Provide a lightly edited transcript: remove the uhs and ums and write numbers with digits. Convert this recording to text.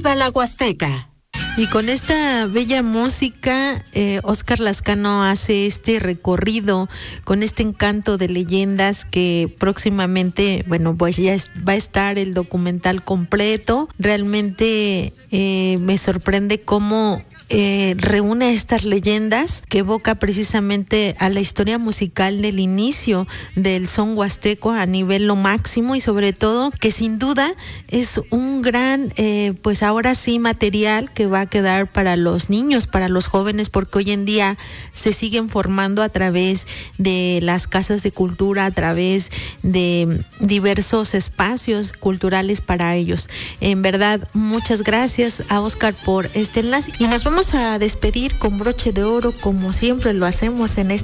¡Viva la Huasteca! Y con esta bella música, Óscar Lascano hace este recorrido con este encanto de leyendas que próximamente, bueno, pues ya va a estar el documental completo. Realmente me sorprende cómo reúne estas leyendas que evoca precisamente a la historia musical del inicio del son huasteco a nivel lo máximo, y sobre todo que sin duda es un gran pues ahora sí material que va a quedar para los niños, para los jóvenes, porque hoy en día se siguen formando a través de las casas de cultura, a través de diversos espacios culturales para ellos. En verdad, muchas gracias a Óscar por este enlace, y nos vamos a despedir con broche de oro como siempre lo hacemos en